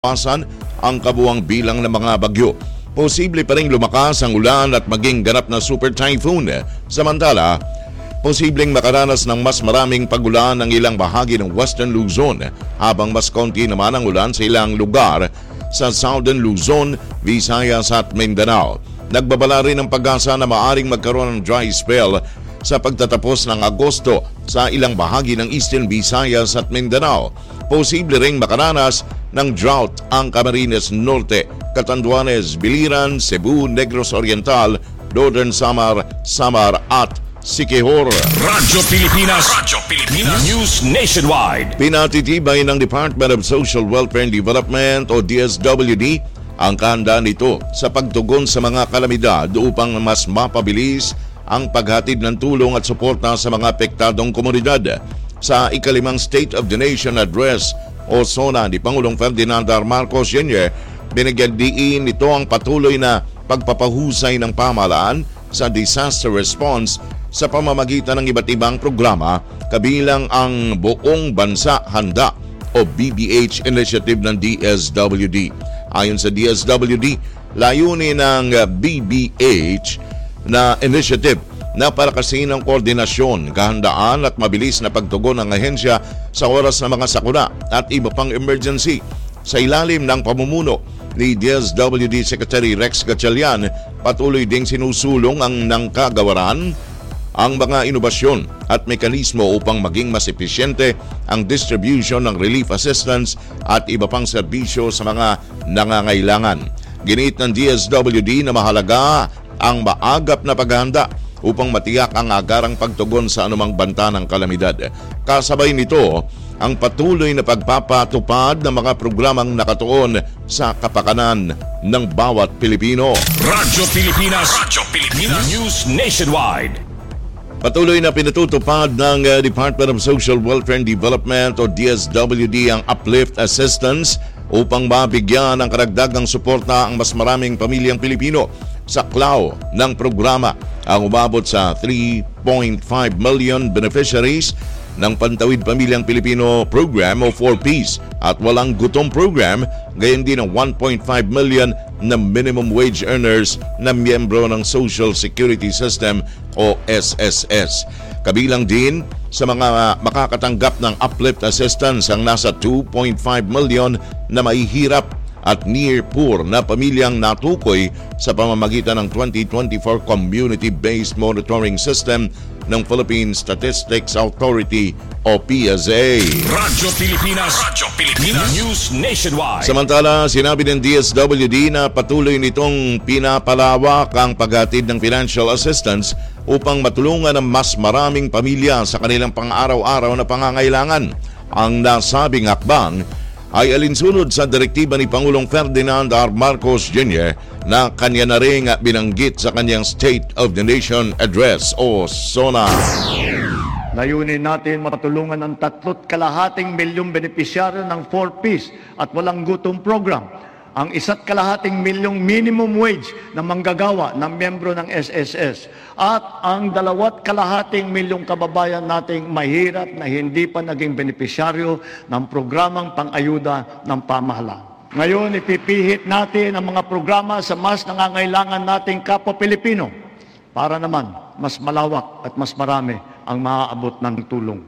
mabawasan ang kabuuang bilang ng mga bagyo. Posible pa rin lumakas ang ulan at maging ganap na super typhoon. Samantala, posibleng makaranas ng mas maraming pagulan ng ilang bahagi ng Western Luzon habang mas konti naman ang ulan sa ilang lugar sa Southern Luzon, Visayas at Mindanao. Nagbabala rin ang pag-asa na maaring magkaroon ng dry spell sa pagtatapos ng Agosto sa ilang bahagi ng Eastern Visayas at Mindanao. Posible ring makaranas ng drought ang Camarines Norte, Catanduanes, Biliran, Cebu, Negros Oriental, Northern Samar at Siquijor. Radyo Pilipinas News Nationwide. Pinatitibay ng Department of Social Welfare and Development o DSWD ang kahanda nito sa pagtugon sa mga kalamidad upang mas mapabilis ang paghatid ng tulong at suporta sa mga apektadong komunidad. Sa ikalimang State of the Nation Address o SONA ni Pangulong Ferdinand R. Marcos Jr., binigyan diin nito ang patuloy na pagpapahusay ng pamahalaan sa disaster response sa pamamagitan ng iba't ibang programa kabilang ang Buong Bansa Handa o BBH initiative ng DSWD. Ayon sa DSWD, layunin ng BBH na initiative na palakasin ang koordinasyon, kahandaan at mabilis na pagtugon ng ahensya sa oras ng mga sakuna at iba pang emergency. Sa ilalim ng pamumuno ni DSWD Secretary Rex Gatchalian, patuloy ding sinusulong ng kagawaran ang mga inobasyon at mekanismo upang maging mas episyente ang distribution ng relief assistance at iba pang serbisyo sa mga nangangailangan. Ginit ng DSWD na mahalaga ang maagap na paghahanda upang matiyak ang agarang pagtugon sa anumang banta ng kalamidad. Kasabay nito, ang patuloy na pagpapatupad ng mga programang nakatuon sa kapakanan ng bawat Pilipino. Radyo Pilipinas News Nationwide. Patuloy na pinatutupad ng Department of Social Welfare and Development o DSWD ang Uplift Assistance upang mabigyan ng karagdagang suporta ang mas maraming pamilyang Pilipino. Sa klaw ng programa ang umabot sa 3.5 million beneficiaries ng Pantawid Pamilyang Pilipino Program o 4Ps at Walang Gutom Program, gayon din ang 1.5 million na minimum wage earners na miyembro ng Social Security System o SSS. Kabilang din sa mga makakatanggap ng uplift assistance ang nasa 2.5 million na mahihirap at near poor na pamilyang natukoy sa pamamagitan ng 2024 Community-Based Monitoring System ng Philippine Statistics Authority o PSA. Radyo Pilipinas News Nationwide. Samantala, sinabi ng DSWD na patuloy nitong pinapalawak ang paghatid ng financial assistance upang matulungan ang mas maraming pamilya sa kanilang pang-araw-araw na pangangailangan. Ang nasabing hakbang ay alinsunod sa direktiba ni Pangulong Ferdinand R. Marcos Jr. na kanya na rin binanggit sa kanyang State of the Nation Address o SONA. Layunin natin matulungan ang 3.2 milyong benepisyaryo ng 4Ps at Walang Gutom Program, ang 1.2 milyong minimum wage na manggagawa ng miyembro ng SSS at ang 2.2 milyong kababayan nating mahirap na hindi pa naging benepisyaryo ng programang pang-ayuda ng pamahalaan. Ngayon, ipipihit natin ang mga programa sa mas nangangailangan nating kapwa Pilipino para naman mas malawak at mas marami ang maaabot ng tulong.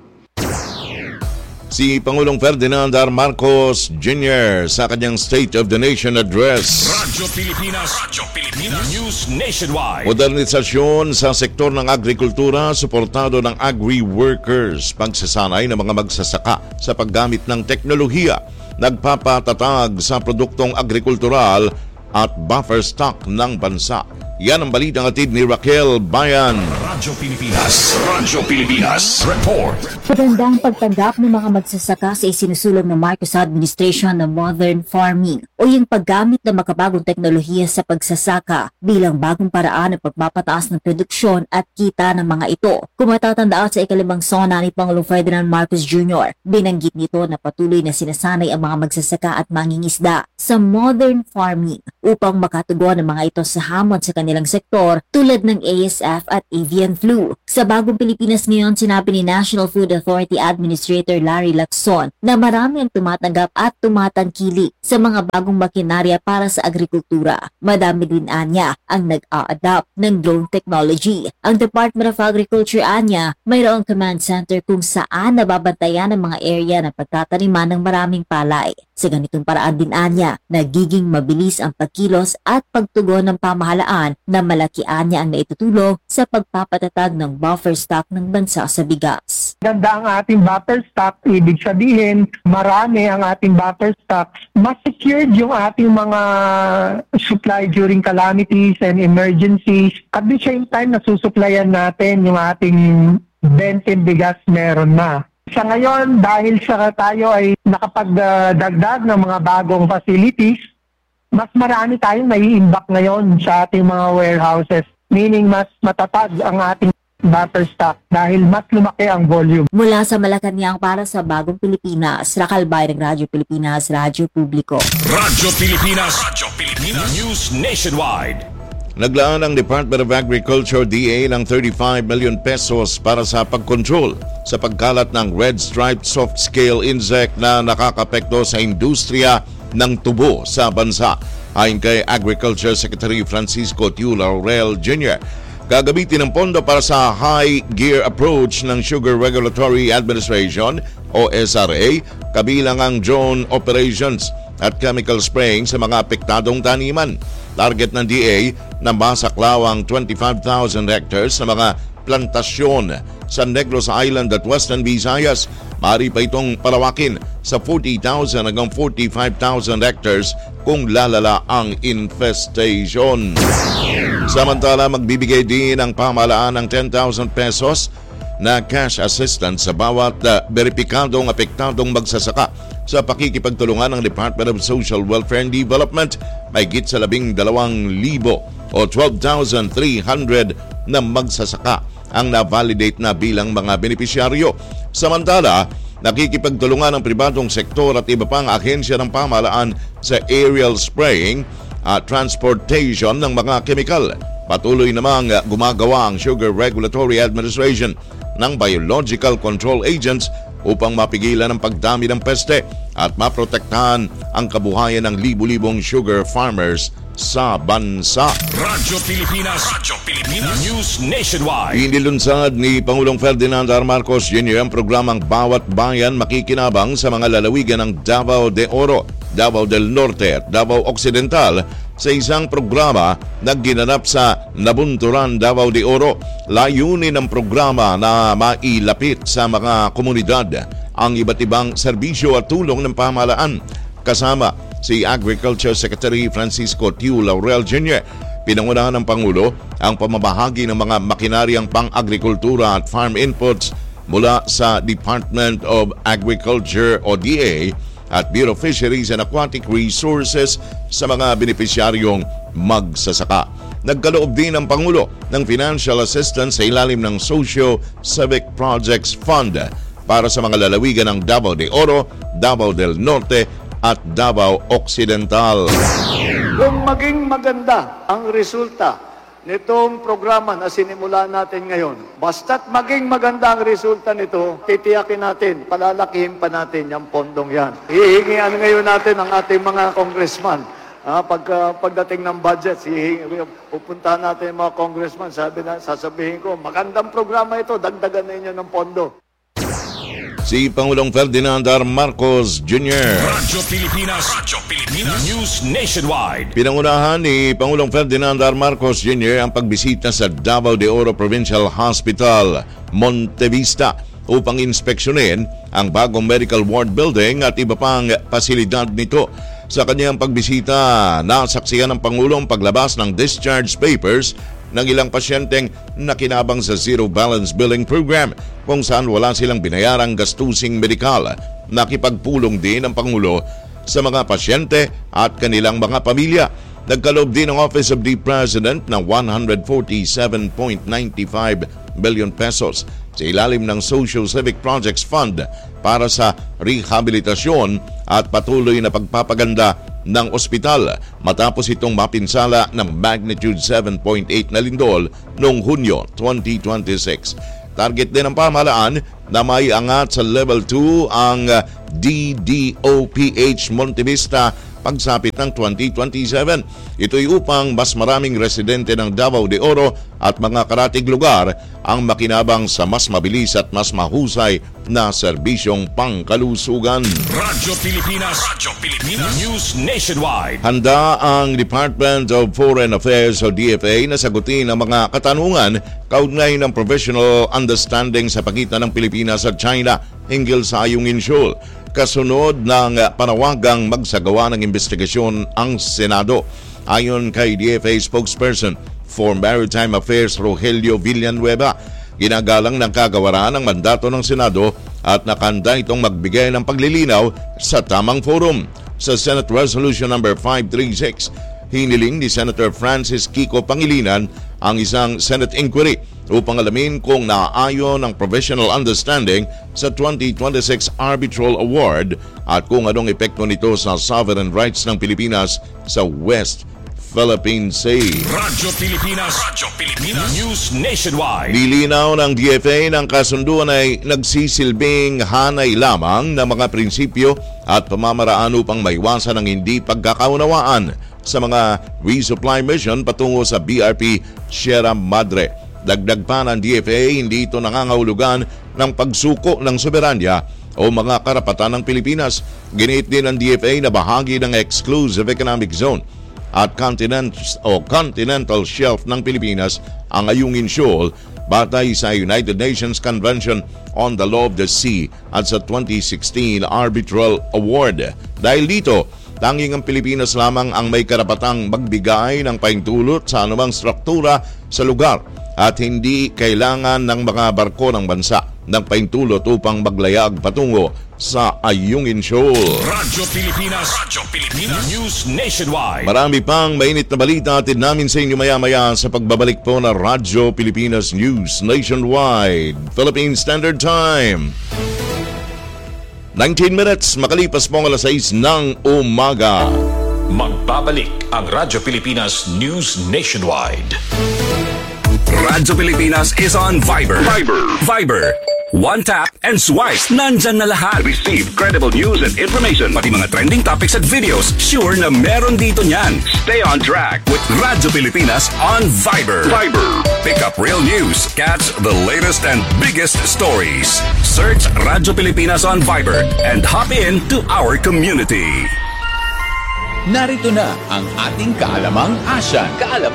Si Pangulong Ferdinand R. Marcos Jr. sa kanyang State of the Nation Address. Radyo Pilipinas News Nationwide. Modernisasyon sa sektor ng agrikultura, suportado ng agri-workers, pagsasanay ng mga magsasaka sa paggamit ng teknolohiya, nagpapatatag sa produktong agrikultural at buffer stock ng bansa. Yan ang balitang atid ni Raquel Bayan. Radyo Pilipinas Report. Magandang pagtanggap ng mga magsasaka sa isinusulong ng Marcos Administration ng modern farming o yung paggamit ng makabagong teknolohiya sa pagsasaka bilang bagong paraan ng pagpapataas ng produksyon at kita ng mga ito. Kung matatandaan sa ikalimang SONA ni Pangulong Ferdinand Marcos Jr., binanggit nito na patuloy na sinasanay ang mga magsasaka at mangingisda sa modern farming upang makatugon ang mga ito sa hamon sa kanilang sektor tulad ng ASF at avian flu. Sa Bagong Pilipinas ngayon, sinabi ni National Food Authority Administrator Larry Lacson na marami ang tumatanggap at tumatangkilik sa mga bagong makinarya para sa agrikultura. Madami din anya ang nag-a-adapt ng drone technology. Ang Department of Agriculture anya mayroong command center kung saan nababantayan ang mga area na pagtataniman ng maraming palay. Sa ganitong paraan din anya, nagiging mabilis ang pagkilos at pagtugon ng pamahalaan na malaki anya ang naitutulong sa pagpapatatag ng buffer stock ng bansa sa bigas. Ganda ang ating buffer stock, ibig sabihin marami ang ating buffer stocks, mas secured yung ating mga supply during calamities and emergencies. At the same time, nasusuplayan natin yung ating bentin bigas meron na. Sa ngayon, dahil sa tayo ay nakapagdagdag ng mga bagong facilities, mas marami tayong nai-imbak ngayon sa ating mga warehouses, meaning mas matatag ang ating buffer stock dahil mas lumaki ang volume. Mula sa Malacanang para sa Bagong Pilipinas, Rakalbay ng Radyo Pilipinas, Radyo Publiko. Radyo Pilipinas. Radyo Pilipinas. News Nationwide. Naglaan ang Department of Agriculture DA ng 35 million pesos para sa pagkontrol sa pagkalat ng red striped soft scale insect na nakakapekto sa industriya ng tubo sa bansa. Ayon kay Agriculture Secretary Francisco Tiu Laurel Jr., gagamitin ang pondo para sa high gear approach ng Sugar Regulatory Administration o SRA, kabilang ang drone operations at chemical spraying sa mga apektadong taniman. Target ng DA na masaklawang 25,000 hectares na mga plantasyon sa Negros Island at Western Visayas. Maaari pa itong palawakin sa 40,000 hanggang 45,000 hectares kung lalala ang infestation. Samantala, magbibigay din ang pamahalaan ng 10,000 pesos na cash assistance sa bawat beripikadong apektadong magsasaka sa pakikipagtulungan ng Department of Social Welfare and Development. Mahigit sa 12,000 o 12,300 na magsasaka ang na-validate na bilang mga benepisyaryo. Samantala, nakikipagtulungan ng pribadong sektor at iba pang ahensya ng pamahalaan sa aerial spraying at transportation ng mga kemikal. Patuloy namang gumagawa ang Sugar Regulatory Administration ng biological control agents upang mapigilan ang pagdami ng peste at maprotektahan ang kabuhayan ng libu-libong sugar farmers sa bansa. Radyo Pilipinas. Radyo Pilipinas. News Nationwide. Inilunsad ni Pangulong Ferdinand R. Marcos Jr. ang programang Bawat Bayan Makikinabang sa mga lalawigan ng Davao de Oro, Davao del Norte at Davao Occidental sa isang programa na ginanap sa Nabunturan, Davao de Oro. Layunin ng programa na mailapit sa mga komunidad ang iba't ibang serbisyo at tulong ng pamahalaan. Kasama si Agriculture Secretary Francisco Tiu Laurel Jr., pinangunahan ng Pangulo ang pamamahagi ng mga makinaryang pang-agrikultura at farm inputs mula sa Department of Agriculture o DA at Bureau of Fisheries and Aquatic Resources sa mga benepisyaryong magsasaka. Nagkaloob din ang Pangulo ng financial assistance sa ilalim ng Socio-Civic Projects Fund para sa mga lalawigan ng Davao de Oro, Davao del Norte at Davao Occidental. Kung maging maganda ang resulta nitong programa na sinimula natin ngayon, basta't maging maganda ang resulta nito, titiyakin natin, palalakihin pa natin yung pondong yan. Hihingian ngayon natin ang ating mga congressman. Pagdating ng budget, pupuntahan natin yung mga congressman, sasabihin ko, magandang programa ito, dagdagan na inyo ng pondo. Si Pangulong Ferdinand R. Marcos Jr. Radyo Pilipinas. Radyo Pilipinas. News Nationwide. Pinangunahan ni Pangulong Ferdinand R. Marcos Jr. ang pagbisita sa Davao de Oro Provincial Hospital, Montevista, upang inspeksyonin ang bagong medical ward building at iba pang pasilidad nito. Sa kanyang pagbisita, nasaksihan ng Pangulo ang paglabas ng discharge papers ng ilang pasyenteng nakinabang sa Zero Balance Billing Program kung saan wala silang binayarang gastusing medikal. Nakipagpulong din ang Pangulo sa mga pasyente at kanilang mga pamilya. Nagkaloob din ang Office of the President ng 147.95 billion pesos sa ilalim ng Social Civic Projects Fund para sa rehabilitasyon at patuloy na pagpapaganda ng ospital matapos itong mapinsala ng magnitude 7.8 na lindol noong Hunyo 2026. Target din ng pamahalaan na may angat sa level 2 ang DDOPH Monte Vista pagsapit ng 2027. Ito'y upang mas maraming residente ng Davao de Oro at mga karatig lugar ang makinabang sa mas mabilis at mas mahusay na serbisyong pangkalusugan. Radyo Pilipinas News Nationwide. Handa ang Department of Foreign Affairs o DFA na sagutin ang mga katanungan kaugnay ng professional understanding sa pagitan ng Pilipinas at China hinggil sa Ayungin Shoal. Kasunod ng panawagang magsagawa ng investigasyon ang Senado. Ayon kay DFA spokesperson for Maritime Affairs Rogelio Villanueva, ginagalang ng kagawaran ang mandato ng Senado at nakanda itong magbigay ng paglilinaw sa tamang forum. Sa Senate Resolution No. 536, hiniling ni Senator Francis Kiko Pangilinan ang isang Senate inquiry upang alamin kung naaayon ang professional understanding sa 2026 Arbitral Award at kung anong epekto nito sa sovereign rights ng Pilipinas sa West Philippine Sea. Radyo Pilipinas News Nationwide. Nilinaw ng DFA ng kasunduan ay nagsisilbing hanay lamang ng mga prinsipyo at pamamaraan upang maiwasan ang hindi pagkakaunawaan sa mga resupply mission patungo sa BRP Sierra Madre. Dagdag pa ng DFA, hindi ito nangangahulugan ng pagsuko ng soberanya o mga karapatan ng Pilipinas. Giniit din ng DFA na bahagi ng Exclusive Economic Zone at continental shelf ng Pilipinas ang Ayungin Shoal batay sa United Nations Convention on the Law of the Sea at sa 2016 Arbitral Award. Dahil dito, tanging ang Pilipinas lamang ang may karapatang magbigay ng paintulot sa anumang struktura sa lugar at hindi kailangan ng mga barko ng bansa ng paintulot upang maglayag patungo sa Ayungin Shoal. Radyo Pilipinas News Nationwide. Marami pang mainit na balita atid namin sa inyo maya-maya sa pagbabalik po na Radyo Pilipinas News Nationwide. Philippine Standard Time. 19 minutes, makalipas po ang alas 6 ng umaga. Magbabalik ang Radyo Pilipinas News Nationwide. Radyo Pilipinas is on Viber. Viber. One tap and swipe. Nandyan na lahat. Receive credible news and information. Pati mga trending topics at videos. Sure na meron dito niyan. Stay on track with Radyo Pilipinas on Viber. Pick up real news. Catch the latest and biggest stories. Search Radyo Pilipinas on Viber and hop in to our community. Narito na ang ating Kaalamang Asyan.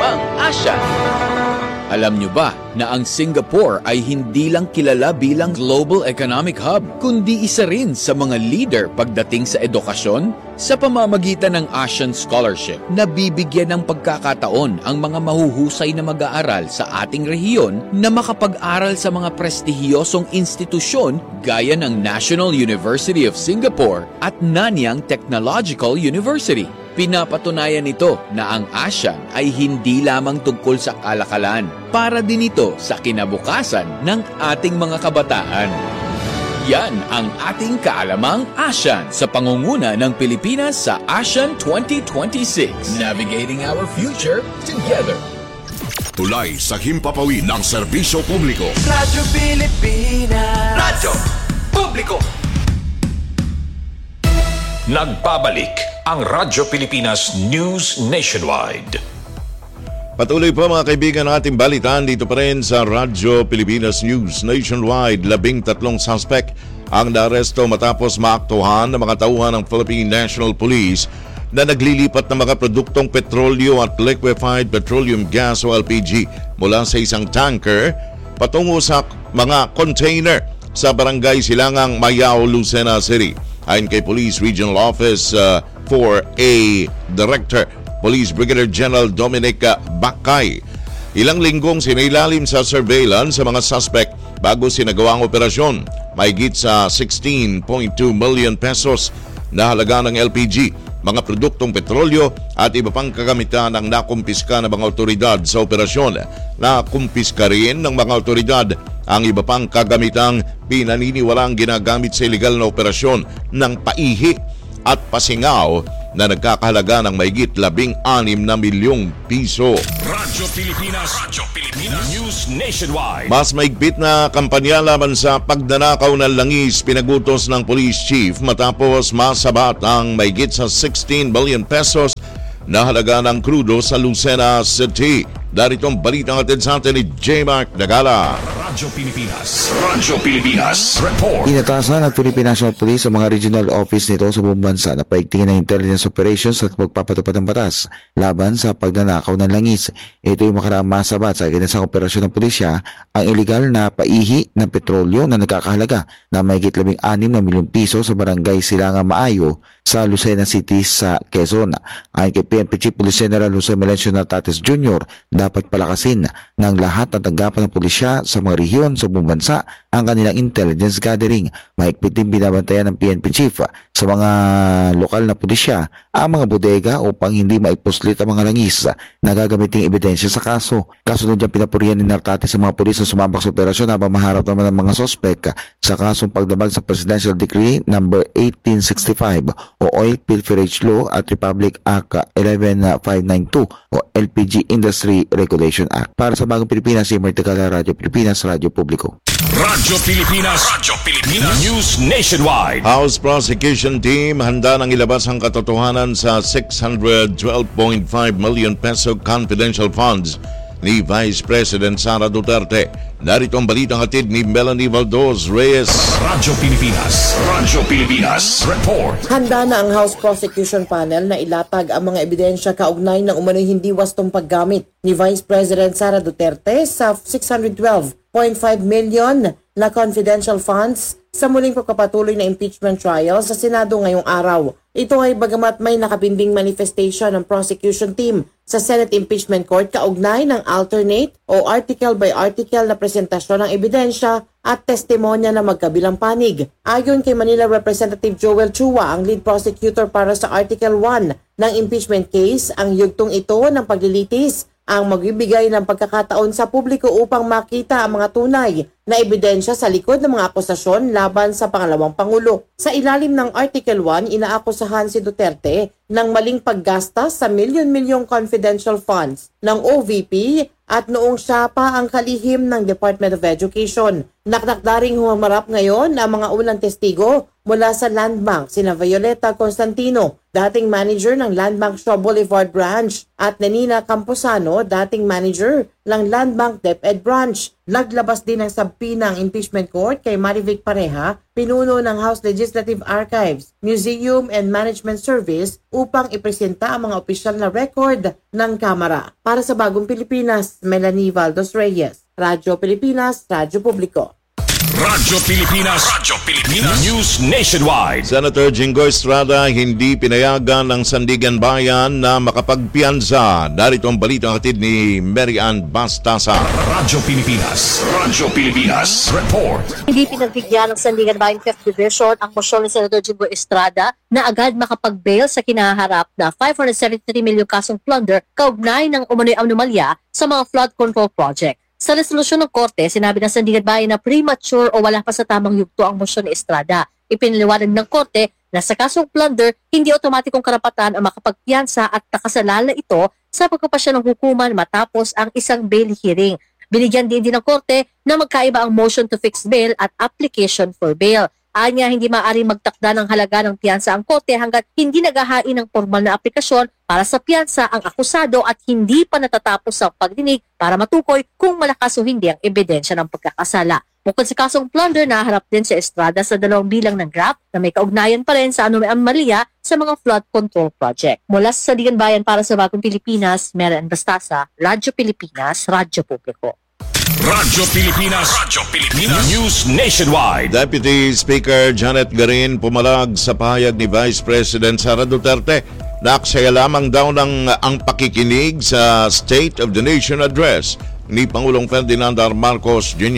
Alam nyo ba na ang Singapore ay hindi lang kilala bilang global economic hub, kundi isa rin sa mga leader pagdating sa edukasyon? Sa pamamagitan ng ASEAN Scholarship, nabibigyan ng pagkakataon ang mga mahuhusay na mag-aaral sa ating rehiyon na makapag-aral sa mga prestihiyosong institusyon gaya ng National University of Singapore at Nanyang Technological University. Pinapatunayan nito na ang ASEAN ay hindi lamang tungkol sa kalakalan, para din ito sa kinabukasan ng ating mga kabataan. Yan ang ating Kaalamang ASEAN sa pangunguna ng Pilipinas sa ASEAN 2026. Navigating our future together. Tulay sa himpapawid ng serbisyo publiko. Radyo Pilipinas. Radyo Publiko. Nagbabalik ang Radyo Pilipinas News Nationwide. Patuloy po mga kaibigan ng ating balitaan dito pa rin sa Radyo Pilipinas News Nationwide. 13 suspect ang naaresto matapos maaktuhan ng mga tauhan ng Philippine National Police na naglilipat ng mga produktong petrolyo at liquefied petroleum gas o LPG mula sa isang tanker patungo sa mga container sa barangay Silangang, Mayao, Lucena City. Ayon kay Police Regional Office 4A Director Police Brigadier General Dominic Bakay, ilang linggong sinailalim sa surveillance sa mga suspect bago sinagawa ang operasyon. Mahigit sa 16.2 million pesos na halaga ng LPG, mga produktong petrolyo at iba pang kagamitan ang nakumpiska ng mga otoridad sa operasyon. Nakumpiska rin ng mga otoridad ang iba pang kagamitang pinaniniwalang ginagamit sa illegal na operasyon ng paihi at pasingaw na nagkakahalaga ng mahigit 16 na milyong piso. Radyo Pilipinas. News Nationwide. Mas maigpit na kampanya laban sa pagnanakaw ng langis pinagutos ng police chief matapos masabat ang mahigit sa 16 billion pesos na halaga ng krudo sa Lucena City. Darito ang balitang atin sa atin ni J. Mark Nagala. Radyo Pilipinas. Report. Inatasan ng Philippine National Police sa mga regional office nito sa buong bansa na paigtingin ng intelligence operations at magpapatupad ng batas laban sa pagnanakaw ng langis. Ito yung makaraang masabat sa ginsang operasyon ng pulisya ang iligal na paihi ng petrolyo na nagkakahalaga na mahigit 16 na milyong piso sa barangay Silangang Maayo sa Lucena City sa Quezon. Ayon kay PNP Chief Police General Jose Melencio Nartates Jr., dapat palakasin ng lahat ng tanggapan ng pulisya sa mga rehiyon sa buong bansa ang kanilang intelligence gathering. Mahigpit din binabantayan ng PNP Chief sa mga lokal na pulisya ang mga bodega upang hindi maipuslit ang mga langis na gagamiting ebidensya sa kaso. Kasunod dyan pinapurihan ni Nartates sa mga pulis na sumabak sa operasyon habang maharap naman ng mga sospek sa kasong pagdamag sa Presidential Decree No. 1865 o Oil Pilferage Law at Republic Act 11592 o LPG Industry Regulation Act. Para sa Bagong Pilipinas, si Marticala, Radyo Pilipinas, Radyo Publiko. Radyo Pilipinas. News Nationwide. House Prosecution Team handa nang ilabas ang katotohanan sa 612.5 million peso confidential funds ni Vice President Sara Duterte. Narito ang balitang hatid ni Melanie Valdos Reyes. Radyo Pilipinas. Report. Handa na ang House Prosecution Panel na ilatag ang mga ebidensya kaugnay ng umano'y hindi wastong paggamit ni Vice President Sara Duterte sa 612.5 million na confidential funds sa muling pagpapatuloy na impeachment trial sa Senado ngayong araw. Ito ay bagamat may nakabinding manifestation ng prosecution team sa Senate Impeachment Court kaugnay ng alternate o article by article na presentasyon ng ebidensya at testimonya na magkabilang panig. Ayon kay Manila Representative Joel Chua, ang lead prosecutor para sa Article 1 ng impeachment case, ang yugtong ito ng paglilitis ang magbibigay ng pagkakataon sa publiko upang makita ang mga tunay na ebidensya sa likod ng mga akusasyon laban sa pangalawang Pangulo. Sa ilalim ng Article 1, inaakusahan si Duterte ng maling paggastos sa milyon-milyong confidential funds ng OVP at noong siya pa ang kalihim ng Department of Education. Naknakdaring humarap ngayon ang mga unang testigo mula sa Land Bank, sina Violeta Constantino, dating manager ng Land Bank Shaw Boulevard Branch, at Nenina Camposano, dating manager ng Land Bank DepEd Branch. Naglabas din ng sabpina ng impeachment court kay Marivic Pareha, pinuno ng House Legislative Archives, Museum and Management Service upang ipresenta ang mga opisyal na record ng Kamara. Para sa Bagong Pilipinas, Melanie Valdos Reyes, Radyo Pilipinas, Radyo Publiko. Radyo Pilipinas. News Nationwide. Senator Jingo Estrada hindi pinayagan ng Sandigan Bayan na makapagpiyansa. Narito ang balitang hatid ni Mary Ann Bastasa. Radyo Pilipinas. Report. Hindi pinagbigyan ng Sandigan Bayan 5th Division ang motion ni Senator Jingo Estrada na agad makapag-bail sa kinaharap na 573 milyong kasong plunder kaugnay ng umano'y anomalya sa mga flood control project. Sa resolusyon ng Korte, sinabi ng Sandigan Bayan na premature o wala pa sa tamang yugto ang motion ni Estrada. Ipinaliwanag ng Korte na sa kasong plunder, hindi otomatikong karapatan ang makapagpiyansa at nakasalala ito sa pagpapasya ng hukuman matapos ang isang bail hearing. Binigyan din ng Korte na magkaiba ang motion to fix bail at application for bail. Anya, hindi maaaring magtakda ng halaga ng piyansa ang Korte hanggat hindi naghahain ng formal na aplikasyon para sa piyansa ang akusado at hindi pa natatapos ang pagdinig para matukoy kung malakas o hindi ang ebidensya ng pagkakasala. Bukod sa kasong plunder, naharap din si Estrada sa 2 bilang ng graft na may kaugnayan pa rin sa anomalya sa mga flood control project. Mula sa Sandigan Bayan para sa Bagong Pilipinas, Mary Ann Bastasa, Radyo Pilipinas, Radyo Publiko. Radyo Pilipinas. News Nationwide. Deputy Speaker Janet Garin pumalag sa pahayag ni Vice President Sara Duterte na aksaya lamang daw ng ang pakikinig sa State of the Nation Address ni Pangulong Ferdinand R. Marcos Jr.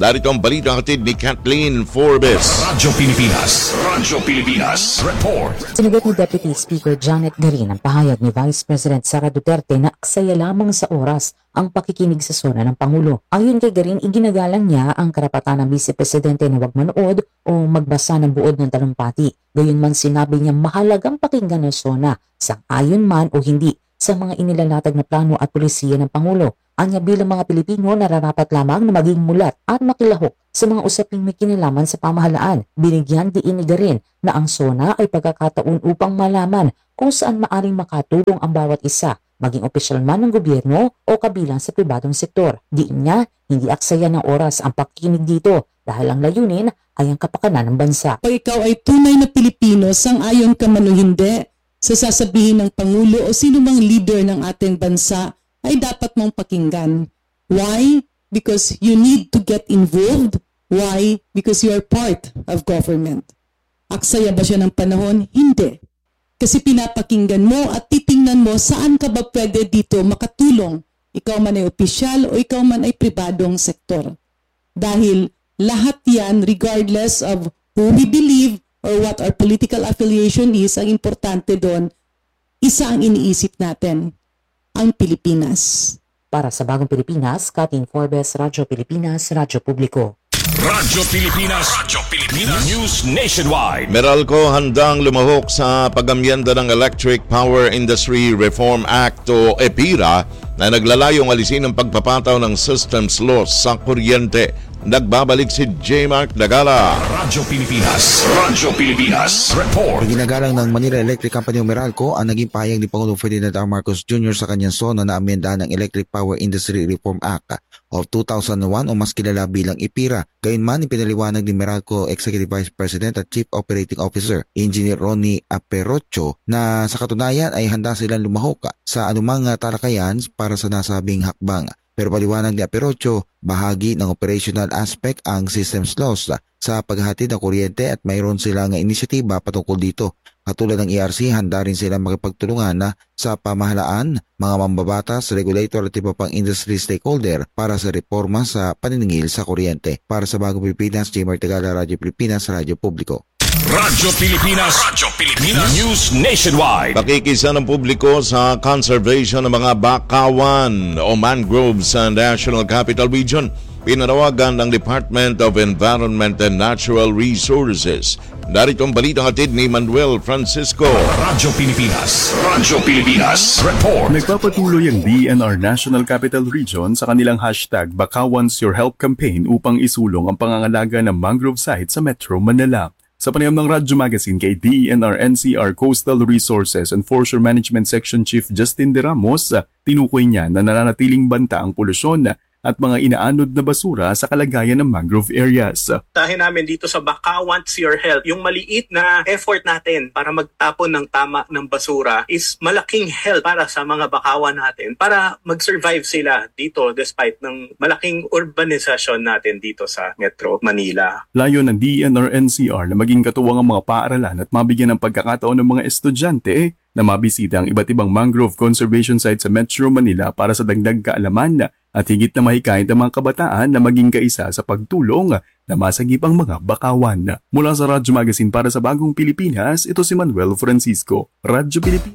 Darito ang balita hatid ni Kathleen Forbes. Radyo Pilipinas. Radyo Pilipinas. Report. Sinagot ni Deputy Speaker Janet Garin ang pahayag ni Vice President Sara Duterte na aksaya lamang sa oras ang pakikinig sa sona ng Pangulo. Ayon kay Garin, iginagalang niya ang karapatan ng Vice Presidente na huwag manood o magbasa ng buod ng talumpati. Gayunman sinabi niya mahalagang pakinggan ng sona, sang-ayon man o hindi, sa mga inilalatag na plano at polisiya ng Pangulo. Anya bilang mga Pilipino nararapat lamang na maging mulat at makilahok sa mga usaping may kinalaman sa pamahalaan. Binigyan diin ni Garin na ang SONA ay pagkakataon upang malaman kung saan maaring makatulong ang bawat isa, maging opisyal man ng gobyerno o kabilang sa pribadong sektor. Diin niya, hindi aksaya ng oras ang pakikinig dito dahil ang layunin ay ang kapakanan ng bansa. Pag ikaw ay tunay na Pilipino, sang-ayon ka man o hindi, sa sasabihin ng Pangulo o sino mang leader ng ating bansa, ay dapat mong pakinggan. Why? Because you need to get involved. Why? Because you are part of government. Aksaya ba siya ng panahon? Hindi. Kasi pinapakinggan mo at titingnan mo saan ka ba pwede dito makatulong. Ikaw man ay opisyal o ikaw man ay pribadong sektor. Dahil lahat yan, regardless of who we believe or what our political affiliation is, ang importante doon, isa ang iniisip natin, ang Pilipinas. Para sa Bagong Pilipinas, Kathleen Forbes, Radyo Pilipinas, Radyo Publiko. Radyo Pilipinas. Radyo Pilipinas. News Nationwide. Meralco handang lumahok sa pagamyenda ng Electric Power Industry Reform Act o EPIRA na naglalayong alisin ang pagpapataw ng systems loss sa kuryente. Nagbabalik si J. Mark Dagala. Radyo Pilipinas. Radyo Pilipinas. Report. Ginagalang ng Manila Electric Company o Meralco ang naging pahayag ni Pangulong Ferdinand R. Marcos Jr. sa kanyang SONA na amenda ng Electric Power Industry Reform Act of 2001 o mas kilala bilang EPIRA. Gayunman, ipinaliwanag ni Meralco Executive Vice President at Chief Operating Officer Engineer Ronnie Aperocho na sa katunayan ay handa silang lumahok sa anumang talakayan para sa nasabing hakbang. Pero paliwanag ni Aperocho, bahagi ng operational aspect ang systems loss sa paghahatid ng kuryente at mayroon silang inisyatiba patungkol dito. Katulad ng ERC, handa rin sila makipagtulungan sa pamahalaan, mga mambabatas, regulator at iba pang industry stakeholder para sa reforma sa paniningil sa kuryente. Para sa Bagong Pilipinas, J. Mark Dagala, Radyo Pilipinas, Radyo Publiko. Radyo Pilipinas. Radyo Pilipinas. News Nationwide. Pakikisa ng publiko sa conservation ng mga bakawan o mangroves sa National Capital Region. Pinanawagan ng Department of Environment and Natural Resources. Narito ang balitang hatid ni Manuel Francisco. Radyo Pilipinas. Radyo Pilipinas. Report. Nagpapatuloy ang DNR National Capital Region sa kanilang hashtag Bakawans Your Help campaign upang isulong ang pangangalaga ng mangrove site sa Metro Manila. Sa panayam ng Radyo Magazine kay DENR NCR Coastal Resources and Forestry Management Section Chief Justin De Ramos, tinukoy niya na nananatiling banta ang polusyon at mga inaanod na basura sa kalagayan ng mangrove areas. Tahin namin dito sa Bakawans Your Help, yung maliit na effort natin para magtapon ng tama ng basura is malaking help para sa mga bakawan natin para mag-survive sila dito despite ng malaking urbanisasyon natin dito sa Metro Manila. Layo ng DNR NCR na maging katuwang ang mga paaralan at mabigyan ng pagkakataon ng mga estudyante na mabisita ang iba't ibang mangrove conservation site sa Metro Manila para sa dagdag kaalaman at higit na mahikayat ang mga kabataan na maging kaisa sa pagtulong na masagip ang mga bakawan. Mula sa Radyo Magazine para sa Bagong Pilipinas, ito si Manuel Francisco. Radyo Pilipinas.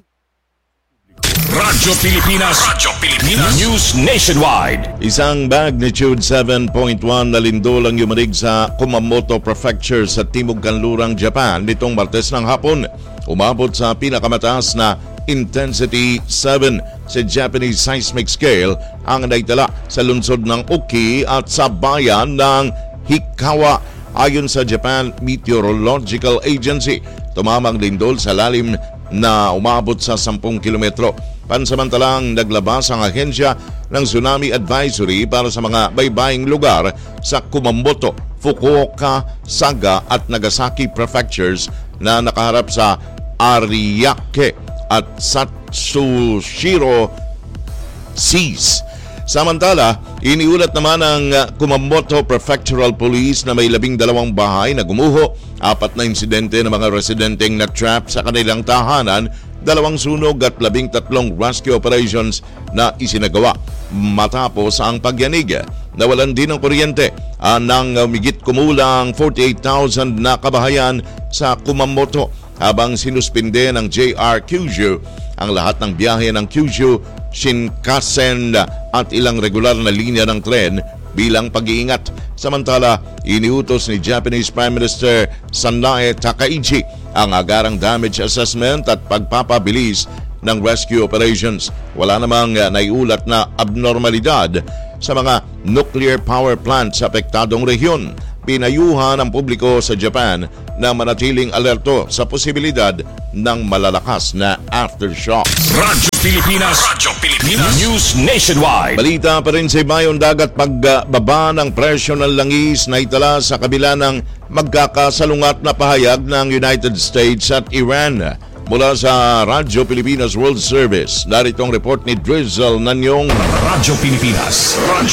Radyo Pilipinas. Radyo Pilipinas. News Nationwide. Isang magnitude 7.1 na lindol ang yumanig sa Kumamoto Prefecture sa Timog Kanlurang, Japan nitong Martes ng hapon. Umabot sa pinakamataas na intensity 7 sa Japanese seismic scale ang naitala sa lungsod ng Oki at sa bayan ng Hikawa. Ayon sa Japan Meteorological Agency, tumamang lindol sa lalim na umabot sa 10 kilometro. Pansamantalang naglabas ang ahensya ng tsunami advisory para sa mga baybaying lugar sa Kumamoto, Fukuoka, Saga at Nagasaki prefectures na nakaharap sa Ariake at Satsushiro Seas. Samantala, iniulat naman ng Kumamoto Prefectural Police na may 12 bahay na gumuho, 4 na insidente ng mga residenteng na-trap sa kanilang tahanan, 2 sunog at 13 rescue operations na isinagawa matapos ang pagyanig. nawalan din ng kuryente ng migit kumulang 48,000 na kabahayan sa Kumamoto habang sinuspinde ng JR Kyushu ang lahat ng biyahe ng Kyushu, Shinkansen at ilang regular na linya ng tren bilang pag-iingat. Samantala, iniutos ni Japanese Prime Minister Sanae Takaichi ang agarang damage assessment at pagpapabilis ng rescue operations. Wala namang naiulat na abnormalidad sa mga nuclear power plants sa apektadong rehiyon. Pinayuhan ang publiko sa Japan na manatiling alerto sa posibilidad ng malalakas na aftershock. Radyo Pilipinas News Nationwide. Balita pa rin sa ibayong dagat, pagbaba ng presyo ng langis na itala sa kabila ng magkakasalungat na pahayag ng United States at Iran. Mula sa Radyo Pilipinas World Service, narito ang report ni Drizzle Nanyong. Radyo Pilipinas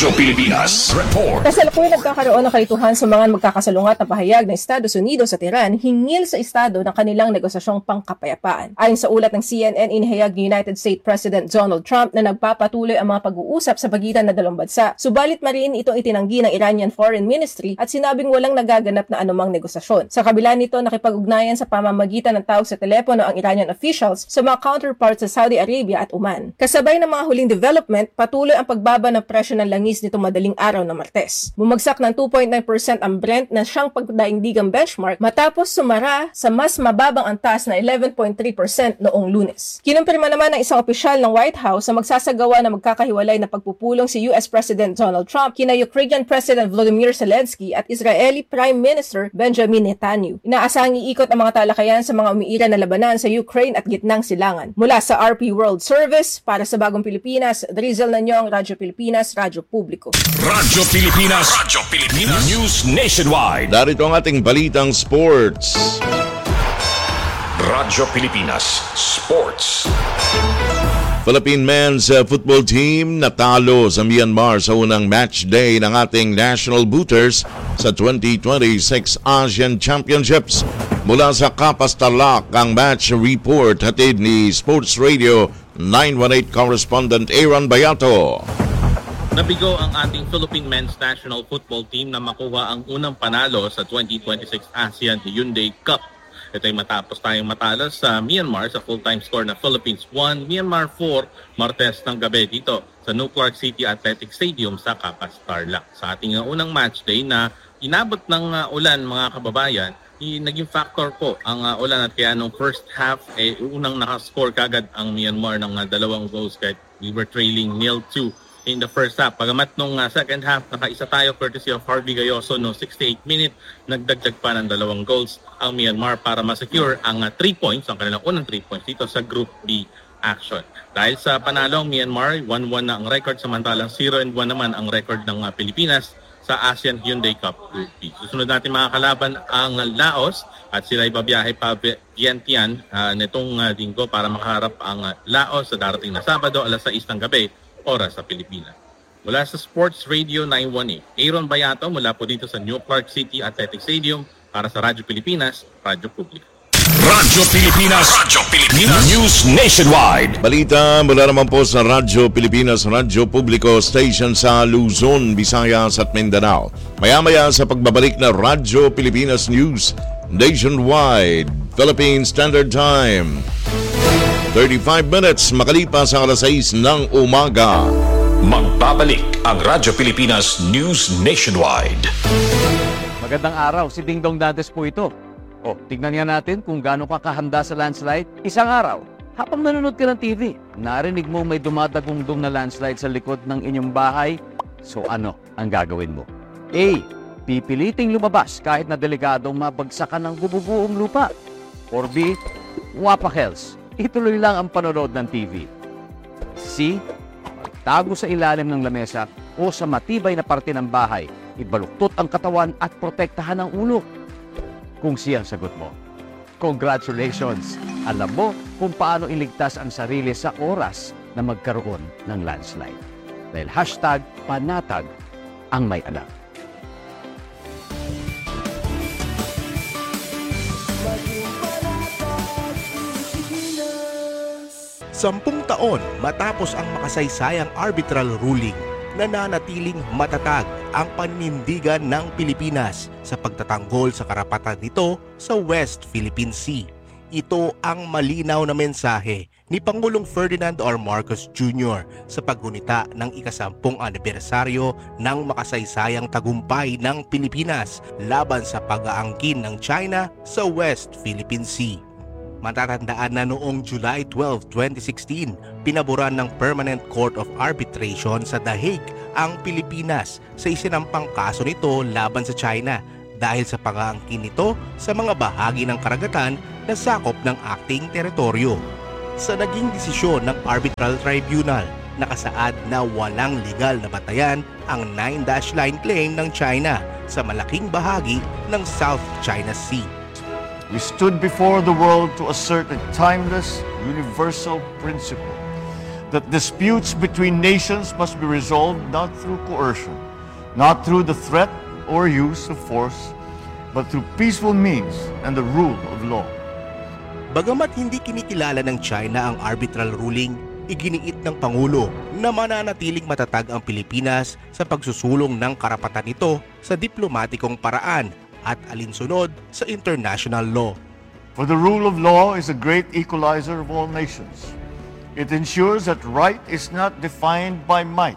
Report. Kasalukuyan nagkakaroon ng kalituhan sa mga magkakasalungat na pahayag ng Estados Unidos at Iran hingil sa estado ng kanilang negosasyong pangkapayapaan. Ayon sa ulat ng CNN, inihayag ni United States President Donald Trump na nagpapatuloy ang mga pag-uusap sa pagitan ng dalawang bansa. Subalit marin itong itinanggi ng Iranian Foreign Ministry at sinabing walang nagaganap na anumang negosasyon. Sa kabila nito, nakipag-ugnayan sa pamamagitan ng tawag sa telepono ang Iranian officials sa mga counterparts sa Saudi Arabia at Oman. Kasabay ng mga huling development, patuloy ang pagbaba ng presyo ng langis nito madaling araw ng Martes. Bumagsak ng 2.9% ang Brent na siyang pagdaigdigang benchmark matapos sumara sa mas mababang antas na 11.3% noong Lunes. Kinumpirma naman ng isang opisyal ng White House na magsasagawa ng magkakahiwalay na pagpupulong si US President Donald Trump kina Ukrainian President Volodymyr Zelensky at Israeli Prime Minister Benjamin Netanyahu. Inaasahang iikot ang mga talakayan sa mga umiiral na labanan sa Ukraine at gitnang silangan. Mula sa RP World Service, para sa Bagong Pilipinas, Drizzle Nanyong, Radyo Pilipinas, Radyo Publiko. Radyo Pilipinas News Nationwide. Narito ang ating balitang sports. Radyo Pilipinas Sports. Philippine men's football team natalo sa Myanmar sa unang match day ng ating National Booters sa 2026 Asian Championships. Mula sa Kapas Tarlac, ang match report hatid ni Sports Radio 918 correspondent Aaron Bayato. Nabigo ang ating Philippine men's national football team na makuha ang unang panalo sa 2026 ASEAN Hyundai Cup. Ito ay matapos tayong matalo sa Myanmar sa full-time score na Philippines 1, Myanmar 4, Martes ng gabi dito sa New Clark City Athletic Stadium sa Kapas Tarlac. Sa ating unang match day na inabot ng ulan mga kababayan, naging factor po ang ulan at kaya nung first half unang nakascore kagad ang Myanmar ng 2 goals kahit we were trailing 0-2 in the first half. Pagamat nung second half, nakaisa tayo courtesy of Harvey Gayoso no 68 minute, nagdagdag pa ng 2 goals ang Myanmar para ma-secure ang 3 points, ang kanilang unang 3 points dito sa Group B action. Dahil sa panalo ang Myanmar, 1-1 na ang record, samantalang 0-1 naman ang record ng Pilipinas sa ASEAN Hyundai Cup Group B. Susunod natin mga kalaban ang Laos at sila ibabiyahe pa Vientiane nitong linggo para makaharap ang Laos sa darating na Sabado alas 6 ng gabi, oras sa Pilipinas. Mula sa Sports Radio 918, Aaron Bayato mula po dito sa New Clark City Athletic Stadium para sa Radyo Pilipinas, Radyo Publiko. Radyo Pilipinas News Nationwide. Balita mula naman po sa Radyo Pilipinas, Radyo Publiko Station sa Luzon, Visayas at Mindanao. Maya-maya sa pagbabalik na Radyo Pilipinas News Nationwide, Philippine Standard Time. 35 minutes makalipas ang alas 6 ng umaga. Magbabalik ang Radyo Pilipinas News Nationwide. Magandang araw, si Dingdong Dantes po ito. O, tignan nga natin kung gaano ka kahanda sa landslide. Isang araw, habang nanonood ka ng TV, narinig mo may dumadagungdong na landslide sa likod ng inyong bahay. So ano ang gagawin mo? A. Pipiliting lumabas kahit na delikadong mabagsakan ng bububuong lupa. Or B. Wapakels. Ituloy lang ang panonood ng TV. C. Tago sa ilalim ng lamesa o sa matibay na parte ng bahay. Ibaluktot ang katawan at protektahan ang ulo. Kung siya ang sagot mo, congratulations! Alam mo kung paano iligtas ang sarili sa oras na magkaroon ng landslide. Dahil #panatag ang may alam. Sampung taon matapos ang makasaysayang arbitral ruling, nananatiling matatag ang paninindigan ng Pilipinas sa pagtatanggol sa karapatan nito sa West Philippine Sea. Ito ang malinaw na mensahe ni Pangulong Ferdinand R. Marcos Jr. sa paggunita ng ika-10 anibersaryo ng makasaysayang tagumpay ng Pilipinas laban sa pag-aangkin ng China sa West Philippine Sea. Matatandaan na noong July 12, 2016, pinaboran ng Permanent Court of Arbitration sa The Hague ang Pilipinas sa isinampang kaso nito laban sa China dahil sa pag-aangkin nito sa mga bahagi ng karagatan na sakop ng ating teritoryo. Sa naging desisyon ng Arbitral Tribunal, nakasaad na walang legal na batayan ang 9-dash line claim ng China sa malaking bahagi ng South China Sea. We stood before the world to assert a timeless, universal principle that disputes between nations must be resolved not through coercion, not through the threat or use of force, but through peaceful means and the rule of law. Bagamat hindi kinikilala ng China ang arbitral ruling, iginiit ng Pangulo na mananatiling matatag ang Pilipinas sa pagsusulong ng karapatan nito sa diplomatikong paraan at alinsunod sa international law. For the rule of law is a great equalizer of all nations. It ensures that right is not defined by might,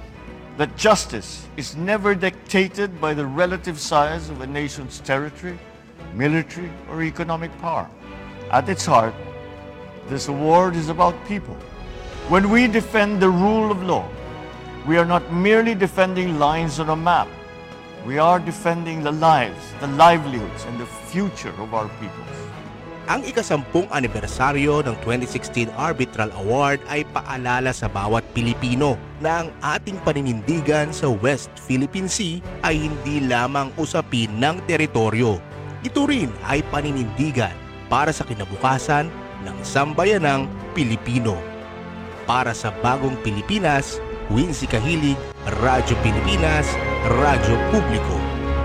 that justice is never dictated by the relative size of a nation's territory, military, or economic power. At its heart, this award is about people. When we defend the rule of law, we are not merely defending lines on a map. We are defending the lives, the livelihoods, and the future of our peoples. Ang ika-10 anibersaryo ng 2016 Arbitral Award ay paalala sa bawat Pilipino na ang ating paninindigan sa West Philippine Sea ay hindi lamang usapin ng teritoryo. Ito rin ay paninindigan para sa kinabukasan ng sambayanang Pilipino. Para sa bagong Pilipinas, Wincy Kahilig, Radyo Pilipinas, Radyo Publiko.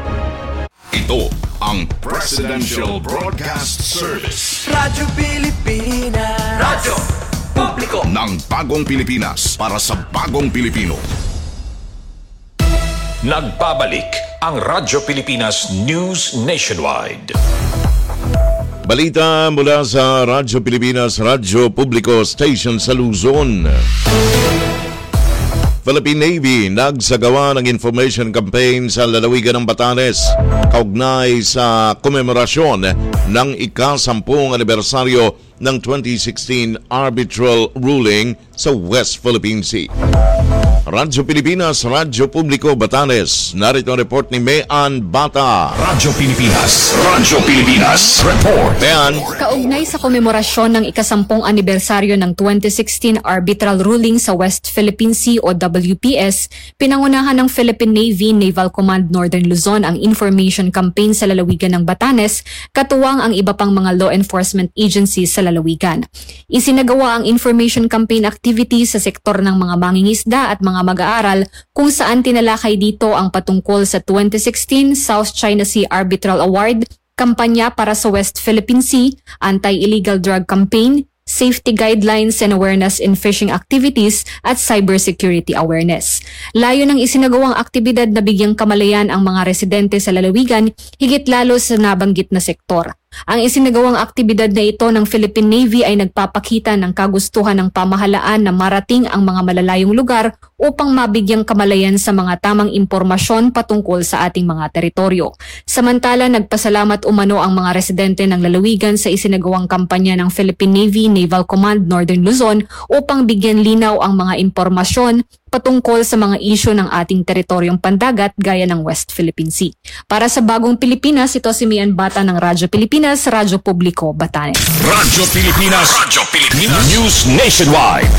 Ito ang Presidential Broadcast Service. Radyo Pilipinas. Radyo Publiko. Ng bagong Pilipinas para sa bagong Pilipino. Nagbabalik ang Radyo Pilipinas News Nationwide. Balita mula sa Radyo Pilipinas, Radyo Publiko Station sa Luzon. Philippine Navy nagsagawa ng information campaign sa lalawigan ng Batanes kaugnay sa komemorasyon ng ika-10 anibersaryo ng 2016 arbitral ruling sa West Philippine Sea. Radyo Pilipinas, Radyo Publiko, Batanes. Narito ang report ni Mayan Bata. Radyo Pilipinas, Radyo Pilipinas, report. Mayan. Kaugnay sa komemorasyon ng ika-10 anibersaryo ng 2016 arbitral ruling sa West Philippine Sea o WPS, pinangunahan ng Philippine Navy Naval Command Northern Luzon ang information campaign sa lalawigan ng Batanes, katuwang ang iba pang mga law enforcement agencies sa lalawigan. Isinagawa ang information campaign activities sa sektor ng mga mangingisda at mga mag-aaral kung saan tinalakay dito ang patungkol sa 2016 South China Sea Arbitral Award, kampanya para sa West Philippine Sea, anti-illegal drug campaign, safety guidelines and awareness in fishing activities at cybersecurity awareness. Layo ng isinagawang aktibidad na bigyang kamalayan ang mga residente sa lalawigan, higit lalo sa nabanggit na sektor. Ang isinagawang aktibidad na ito ng Philippine Navy ay nagpapakita ng kagustuhan ng pamahalaan na marating ang mga malalayong lugar upang mabigyang kamalayan sa mga tamang impormasyon patungkol sa ating mga teritoryo. Samantala, nagpasalamat umano ang mga residente ng lalawigan sa isinagawang kampanya ng Philippine Navy Naval Command Northern Luzon upang bigyan linaw ang mga impormasyon patungkol sa mga isyu ng ating teritoryong pandagat gaya ng West Philippine Sea. Para sa bagong Pilipinas, ito si Mayan Bata ng Radyo Pilipinas, Radyo Publiko, Batanes. Radyo Pilipinas, Radyo Pilipinas, News Nationwide.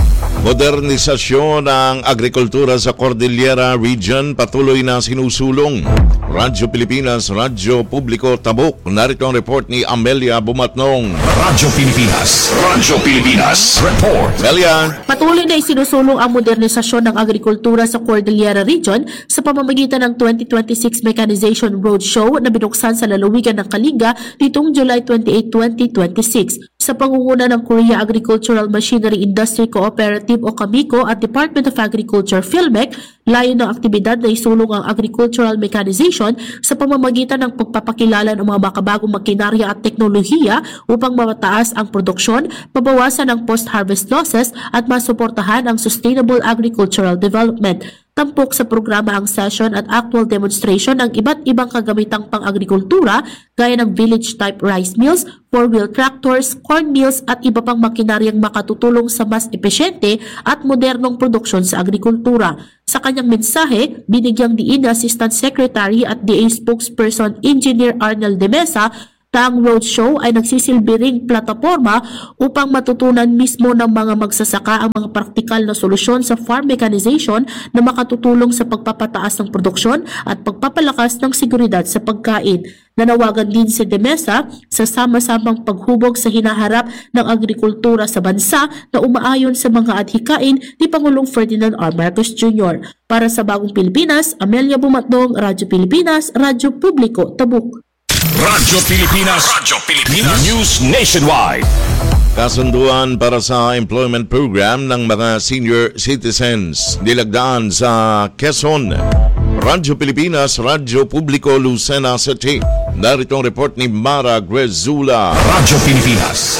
Modernisasyon ng agrikultura sa Cordillera Region patuloy na sinusulong. Radyo Pilipinas, Radyo Publiko, Tabuk. Narito ang report ni Amelia Bumatnong. Radyo Pilipinas, Radyo Pilipinas, report. Amelia. Patuloy na isinusulong ang modernisasyon ng agrikultura sa Cordillera Region sa pamamagitan ng 2026 Mechanization Roadshow na binuksan sa lalawigan ng Kalinga nitong July 28, 2026. sa pangunguna ng Korea Agricultural Machinery Industry Cooperative o KAMICO at Department of Agriculture PhilMec, layo ng aktibidad na isulong ang agricultural mechanization sa pamamagitan ng pagpapakilala ng mga makabagong makinarya at teknolohiya upang mataas ang produksyon, mabawasan ang post-harvest losses at masuportahan ang sustainable agricultural development. Tampok sa programa ang session at actual demonstration ng iba't ibang kagamitang pang-agrikultura gaya ng village-type rice mills, four-wheel tractors, corn mills at iba pang makinaryang makatutulong sa mas epesyente at modernong produksyon sa agrikultura. Sa kanyang mensahe, binigyang diin ni Assistant Secretary at DA Spokesperson Engineer Arnel de Mesa na ang roadshow ay nagsisilbi ring plataforma upang matutunan mismo ng mga magsasaka ang mga praktikal na solusyon sa farm mechanization na makatutulong sa pagpapataas ng produksyon at pagpapalakas ng seguridad sa pagkain. Nanawagan din si De Mesa sa sama-samang paghubog sa hinaharap ng agrikultura sa bansa na umaayon sa mga adhikain ni Pangulong Ferdinand R. Marcos Jr. Para sa Bagong Pilipinas, Amelia Bumatdong, Radyo Pilipinas, Radyo Publiko, Tabuk. Radyo Pilipinas. News Nationwide. Kasunduan para sa employment program ng mga senior citizens nilagdaan sa Quezon. Radyo Pilipinas, Radyo Publiko, Lucena City. Narito ang report ni Mara Grezula. Radyo Pilipinas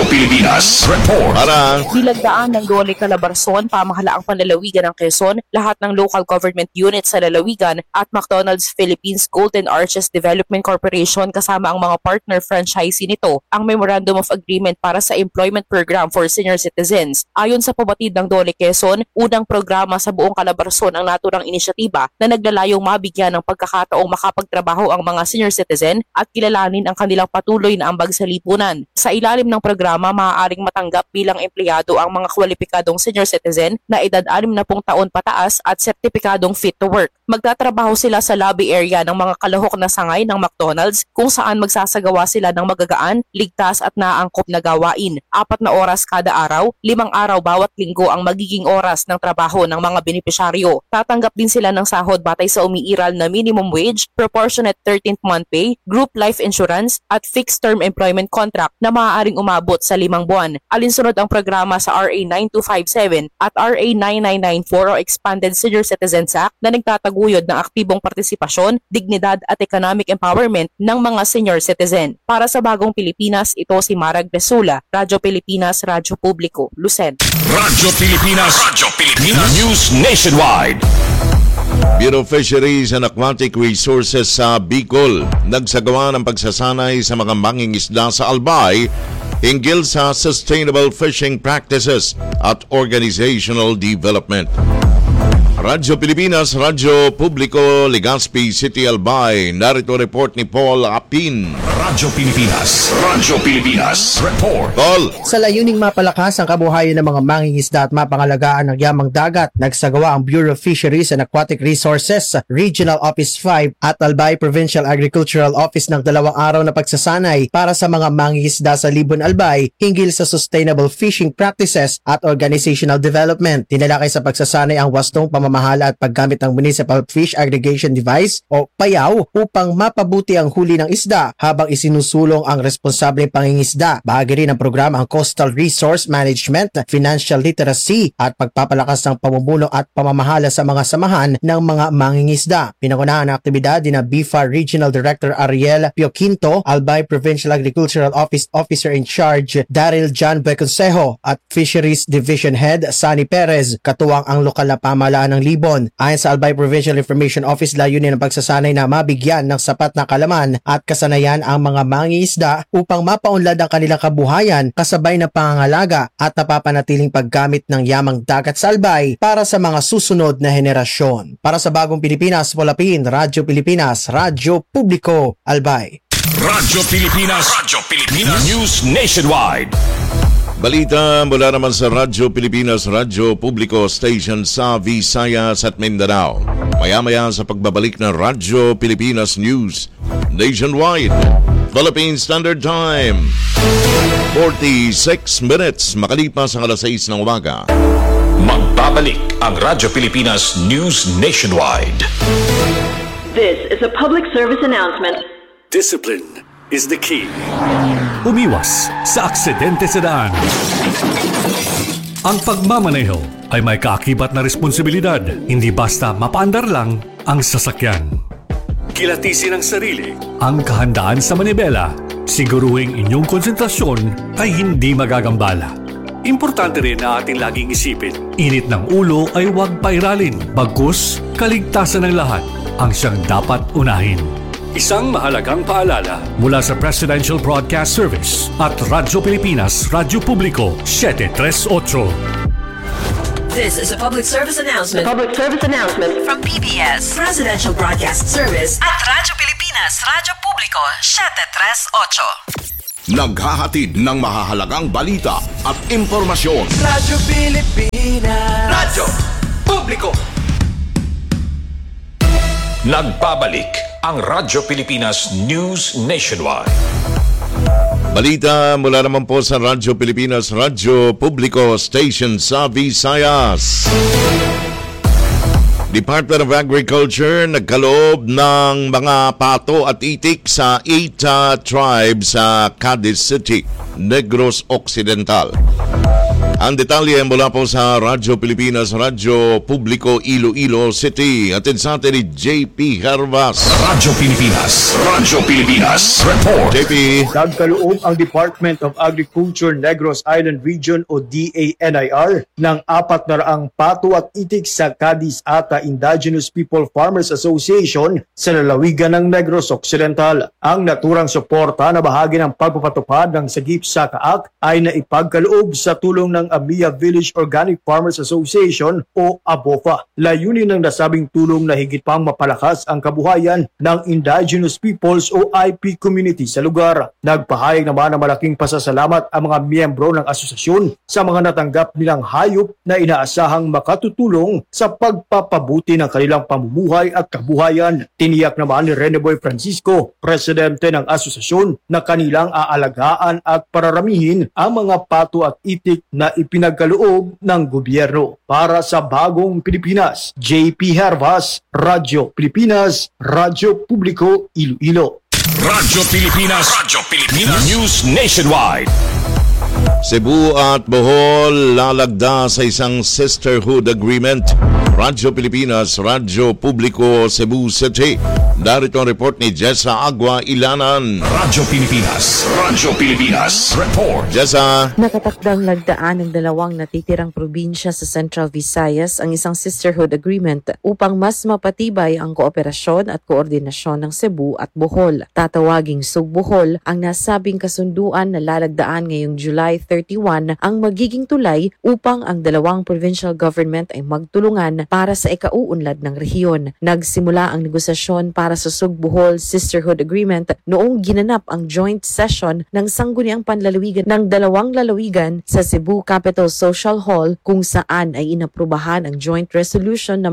Report. Nilagdaan ng Dole Calabarzon, pamahalaang panlalawigan ng Quezon, lahat ng local government units sa lalawigan at McDonald's Philippines Golden Arches Development Corporation kasama ang mga partner franchisee nito ang Memorandum of Agreement para sa Employment Program for Senior Citizens. Ayon sa pabatid ng Dole Quezon, unang programa sa buong Calabarzon ang naturang inisyatiba na naglalayong mabigyan ng pagkakataong makapagtrabaho ang mga senior citizen at kilalanin ang kanilang patuloy na ambag sa lipunan. Sa ilalim ng programa, maaaring matanggap bilang empleyado ang mga kwalipikadong senior citizen na edad 60 taon pataas at sertipikadong fit to work. Magtatrabaho sila sa lobby area ng mga kalahok na sangay ng McDonald's kung saan magsasagawa sila ng magagaan, ligtas at naangkop na gawain. 4 na oras kada araw, 5 araw bawat linggo ang magiging oras ng trabaho ng mga benepisyaryo. Tatanggap din sila ng sahod batay sa umiiral na minimum wage, proportionate 13th month pay, group life insurance at fixed term employment contract na maaaring umabot sa 5 buwan. Alinsunod ang programa sa RA 9257 at RA 9994 o Expanded Senior Citizens Act na nagtataguyod ng aktibong partisipasyon, dignidad at economic empowerment ng mga senior citizen. Para sa Bagong Pilipinas, ito si Mara Grezula, Radyo Pilipinas, Radyo Publiko, Lucen. Radyo Pilipinas News Nationwide. Bureau of Fisheries and Aquatic Resources sa Bicol nagsagawa ng pagsasanay sa mga mangingisda sa Albay hinggil sa sustainable fishing practices at organizational development. Radyo Pilipinas, Radyo Publiko, Legazpi City, Albay. Narito report ni Paul Apin. Radyo Pilipinas Report. Paul. Sa layuning mapalakas ang kabuhayan ng mga mangingisda at mapangalagaan ng yamang dagat, nagsagawa ang Bureau of Fisheries and Aquatic Resources Regional Office 5 at Albay Provincial Agricultural Office ng 2 araw na pagsasanay para sa mga mangingisda sa Libon, Albay hinggil sa sustainable fishing practices at organizational development. Tinalakay sa pagsasanay ang wastong pamamahala at paggamit ng Municipal Fish Aggregation Device o PAYAW upang mapabuti ang huli ng isda habang isinusulong ang responsableng pangingisda. Bahagi rin ng programa ang Coastal Resource Management, Financial Literacy at pagpapalakas ng pamumuno at pamamahala sa mga samahan ng mga mangingisda. Pinangunahan ang aktibidad ni BIFA Regional Director Ariel Pioquinto, Albay Provincial Agricultural Office Officer in Charge Daryl John Beconsejo at Fisheries Division Head Sunny Perez, katuwang ang lokal na pamahalaan ng Libon. Ayon sa Albay Provincial Information Office, layunin ang pagsasanay na mabigyan ng sapat na kalaman at kasanayan ang mga mangingisda upang mapaunlad ang kanilang kabuhayan kasabay ng pangangalaga at napapanatiling paggamit ng yamang dagat sa Albay para sa mga susunod na henerasyon. Para sa Bagong Pilipinas, Polapin, Radyo Pilipinas, Radyo Publiko, Albay. Radyo Pilipinas News Nationwide. Balita mula naman sa Radyo Pilipinas, Radyo Publiko Station sa Visayas at Mindanao. Maya-maya sa pagbabalik ng Radyo Pilipinas News Nationwide. Philippine Standard Time, 46 minutes makalipas ang alas 6 ng umaga. Magbabalik ang Radyo Pilipinas News Nationwide. This is a public service announcement. Discipline is the key. Umiwas sa aksidente sa daan. Ang pagmamaneho ay may kaakibat na responsibilidad, hindi basta mapaandar lang ang sasakyan. Kilatisin ang sarili, ang kahandaan sa manibela, siguruhing inyong konsentrasyon ay hindi magagambala. Importante rin na ating laging isipin, init ng ulo ay huwag pairalin, bagkus kaligtasan ng lahat ang siyang dapat unahin. Isang mahalagang paalala mula sa Presidential Broadcast Service at Radyo Pilipinas, Radyo Publiko, 738. This is a public service announcement. From PBS, Presidential Broadcast Service at Radyo Pilipinas, Radyo Publiko, 738. Naghahatid ng mahahalagang balita at impormasyon. Radyo Pilipinas, Radyo Publiko. Nagbabalik ang Radyo Pilipinas News Nationwide. Balita mula naman po sa Radyo Pilipinas, Radyo Publiko Station sa Visayas. Department of Agriculture nagkaloob ng mga pato at itik sa 8 tribes sa Cadiz City, Negros Occidental. Ang detalye mula po sa Radyo Pilipinas, Radyo Publiko, Iloilo City. Atid sa atin ni JP Hervas. Radyo Pilipinas, Radyo Pilipinas, report. JP. Nagkaloob ang Department of Agriculture Negros Island Region o DANIR ng 400 pato at itik sa Cadiz Ata Indigenous People Farmers Association sa lalawigan ng Negros Occidental. Ang naturang suporta na bahagi ng pagpapatupad ng Sagip sa Kaak ay naipagkaloob sa tulong ng Amia Village Organic Farmers Association o ABOFA. Layunin ng nasabing tulong na higit pang mapalakas ang kabuhayan ng Indigenous Peoples o IP community sa lugar. Nagpahayag naman ng malaking pasasalamat ang mga miyembro ng asosasyon sa mga natanggap nilang hayop na inaasahang makatutulong sa pagpapabuti ng kanilang pamumuhay at kabuhayan. Tiniyak naman ni Reneboy Francisco, presidente ng asosasyon, na kanilang aalagaan at pararamihin ang mga pato at itik na ipinagkaloob ng gobyerno. Para sa Bagong Pilipinas, JP Hervas, Radyo Pilipinas, Radyo Publiko, Iloilo. Radyo Pilipinas, Radyo Pilipinas News Nationwide. Cebu at Bohol lalagda sa isang sisterhood agreement. Radyo Pilipinas, Radyo Publiko, Cebu City. Darito ang report ni Jessa Agua Ilanan. Radyo Pilipinas, Radyo Pilipinas, report. Jessa. Nakatakdang lagdaan ng dalawang natitirang probinsya sa Central Visayas ang isang sisterhood agreement upang mas mapatibay ang kooperasyon at koordinasyon ng Cebu at Bohol. Tatawaging Sugbohol ang nasabing kasunduan na lalagdaan ngayong July 31 ang magiging tulay upang ang dalawang provincial government ay magtulungan para sa ikauunlad ng rehiyon. Nagsimula ang negosasyon para sa Sugbohol Sisterhood Agreement noong ginanap ang joint session ng sangguniang panlalawigan ng dalawang lalawigan sa Cebu Capital Social Hall kung saan ay inaprubahan ang Joint Resolution No.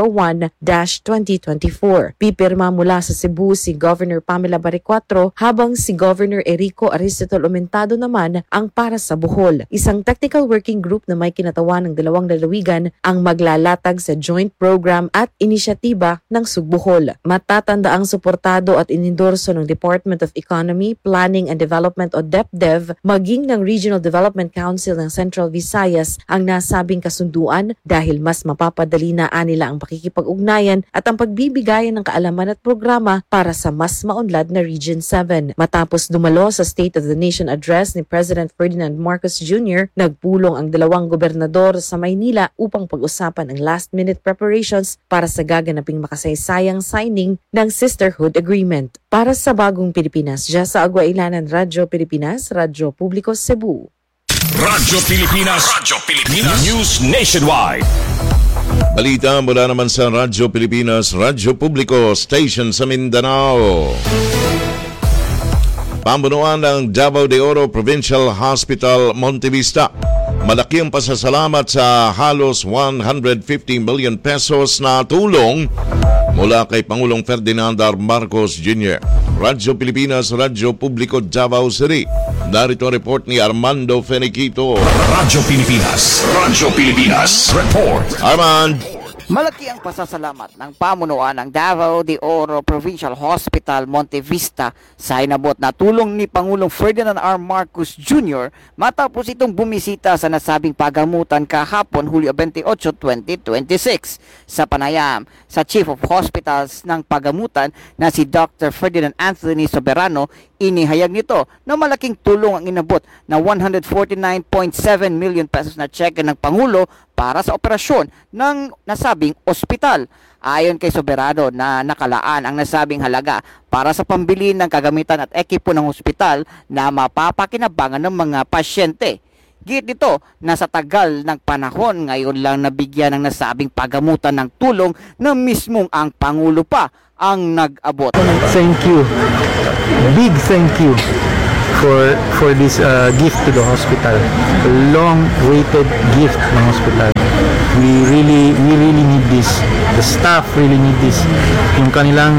01-2024. Pipirma mula sa Cebu si Governor Pamela Baricuatro habang si Governor Erico Aristotol Aumentado naman ang para sa Bohol. Isang technical working group na may kinatawan ng dalawang lalawigan ang maglalatag sa joint program at inisyatiba ng Sugbohol. Matatanda ang suportado at inendorso ng Department of Economy, Planning and Development o DepDev maging ng Regional Development Council ng Central Visayas ang nasabing kasunduan dahil mas mapapadali na nila ang pakikipag-ugnayan at ang pagbibigayan ng kaalaman at programa para sa mas maunlad na Region 7. Matapos dumalo sa State of the Nation Address ni President Ferdinand Marcos Jr., nagpulong ang dalawang gobernador sa Maynila upang pag-usapan ang last-minute preparations para sa gaganaping makasaysayang signing ng Sisterhood Agreement. Para sa Bagong Pilipinas, Jessa Agua Ilanan, Radyo Pilipinas, Radyo Publiko, Cebu. Radyo Pilipinas, Radyo Pilipinas News Nationwide. Balita mula naman sa Radyo Pilipinas, Radyo Publiko Station sa Mindanao. Pamunuan ng Davao de Oro Provincial Hospital, Montevista. Malaki ang pasasalamat sa halos 150 million pesos na tulong mula kay Pangulong Ferdinand R. Marcos Jr. Radyo Pilipinas, Radyo Publiko, Davao City. Narito ang report ni Armando Feniquito. Radyo Pilipinas, Radyo Pilipinas, report. Armand. Malaki ang pasasalamat ng pamunuan ng Davao de Oro Provincial Hospital Monte Vista sa inabot na tulong ni Pangulong Ferdinand R. Marcos Jr. matapos itong bumisita sa nasabing pagamutan kahapon Hulyo 28, 2026. Sa panayam sa Chief of Hospitals ng pagamutan na si Dr. Ferdinand Anthony Soberano, inihayag nito na malaking tulong ang inabot na 149.7 million pesos na cheque ng Pangulo para sa operasyon ng nasabing ospital. Ayon kay Soberano na nakalaan ang nasabing halaga para sa pambili ng kagamitan at ekipo ng ospital na mapapakinabangan ng mga pasyente. Git dito na sa tagal ng panahon ngayon lang nabigyan ng nasabing pagamutan ng tulong na mismong ang Pangulo pa ang nag-abot. Thank you. Big thank you for this gift to the hospital. A long-awaited gift ng hospital. We really need this. The staff really need this. Yung kanilang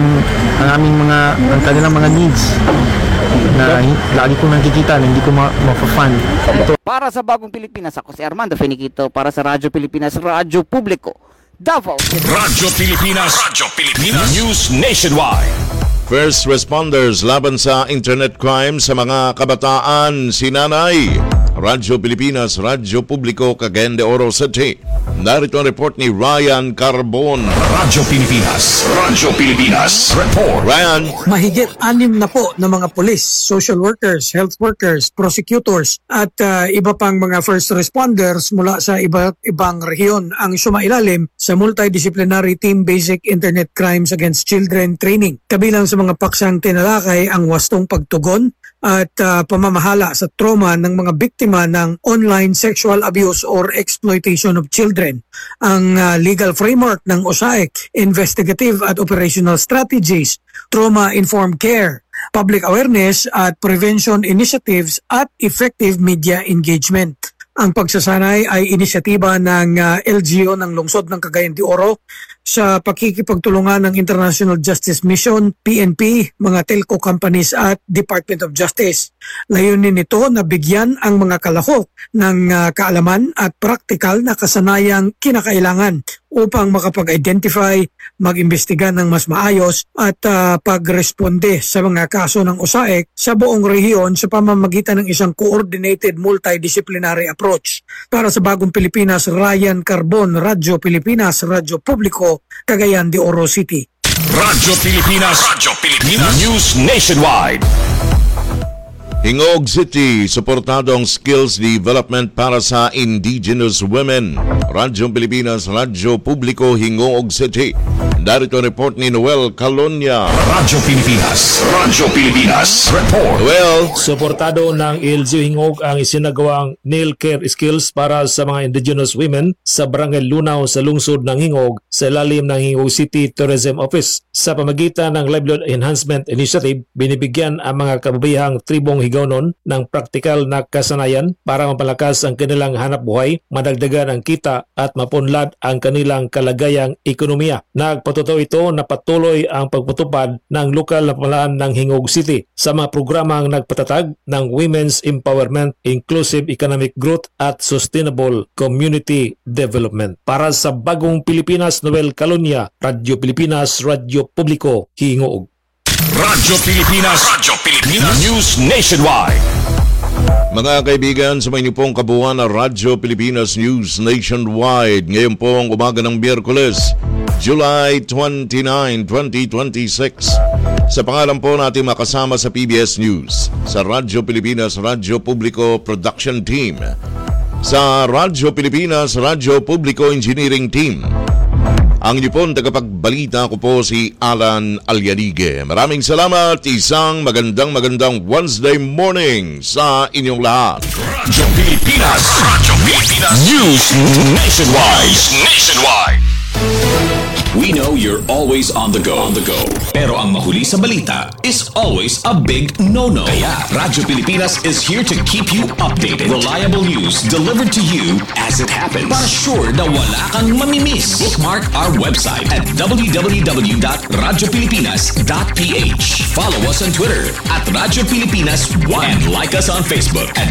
needs na lagi ko nakikita na hindi ko ma-fund. Para sa Bagong Pilipinas, ako si Armando Feniquito para sa Radyo Pilipinas, Radyo Publiko, Davao. Radyo Pilipinas News Nationwide. First responders laban sa internet crime sa mga kabataan, sinanay. Radyo Pilipinas, Radyo Publiko, Cagayan de Oro City. Narito ang report ni Ryan Carbon. Radyo Pilipinas report. Ryan. Mahigit 6 na po na mga pulis, social workers, health workers, prosecutors at iba pang mga first responders mula sa iba't ibang rehiyon ang sumailalim sa Multidisciplinary Team Basic Internet Crimes Against Children Training. Kabilang sa mga paksang tinalakay ang wastong pagtugon at pamamahala sa trauma ng mga biktima ng online sexual abuse or exploitation of children. Ang legal framework ng OSAEC, investigative at operational strategies, trauma-informed care, public awareness at prevention initiatives at effective media engagement. Ang pagsasanay ay inisyatiba ng LGU ng Lungsod ng Cagayan de Oro sa pakikipagtulungan ng International Justice Mission, PNP, mga telco companies at Department of Justice. Layunin nito na bigyan ang mga kalahok ng kaalaman at praktikal na kasanayang kinakailangan upang makapag-identify, mag-imbestiga ng mas maayos at pagresponde sa mga kaso ng OSAEC sa buong rehiyon sa pamamagitan ng isang coordinated multidisciplinary approach. Para sa Bagong Pilipinas, Ryan Carbon, Radyo Pilipinas, Radyo Publiko, Cagayan de Oro City. Radyo Pilipinas News Nationwide. Hingog City, suportado ang skills development para sa indigenous women. Radyo Pilipinas, Radyo Publiko, Hingog City. Darito report ni Noel Calonia. Radyo Pilipinas report. Noel. Suportado ng LGU Hingog ang isinagawang nail care skills para sa mga indigenous women sa Barangay Lunaw sa lungsod ng Hingog sa ilalim ng Hingog City Tourism Office. Sa pamagitan ng Livelihood Enhancement Initiative, binibigyan ang mga kababayang tribong Higaonon ng praktikal na kasanayan para mapalakas ang kanilang hanap buhay, madagdagan ang kita at mapunlad ang kanilang kalagayang ekonomiya. Nagpatutuo ito na patuloy ang pagpatupad ng lokal na pamahalaan ng Hingog City sa mga programang nagpatatag ng Women's Empowerment, Inclusive Economic Growth at Sustainable Community Development. Para sa Bagong Pilipinas, Noel Calonia, Radyo Pilipinas, Radyo Publiko, Hingog. Radyo Pilipinas News Nationwide. Mga kaibigan, sa may pong kabuuan ng Radyo Pilipinas News Nationwide. Ngayon pong umaga ng Miyerkules, July 29, 2026. Sa pangalan po natin makasama sa PBS News, sa Radyo Pilipinas, Radyo Publiko Production Team, sa Radyo Pilipinas, Radyo Publiko Engineering Team. Ang nipon tagapagbalita ko po si Alan Alyadige. Maraming salamat. Isang magandang Wednesday morning sa inyong lahat. Radyo Pilipinas News Nationwide. We know you're always on the go. Pero ang mahuli sa balita is always a big no-no. Kaya Radyo Pilipinas is here to keep you updated. Reliable news delivered to you as it happens. Para sure na wala kang mamimiss. Bookmark our website at www.radiopilipinas.ph. Follow us on Twitter at Radyo Pilipinas 1 and like us on Facebook at